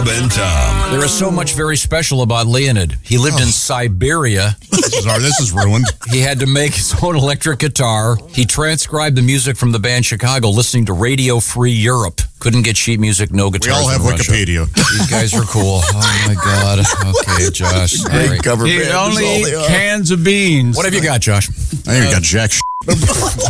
and Tom. There is so much very special about Leonid. He lived in Siberia. This is ruined. He had to make his own electric guitar. He transcribed the music from the band Chicago, listening to Radio Free Europe. Couldn't get sheet music, no guitars. We all have in Russia. Wikipedia. These guys are cool. Oh, my God. Okay, Josh. Great Sorry. cover He band. only That's all eat they are. cans of beans. What have you got, Josh? I ain't got jack shit.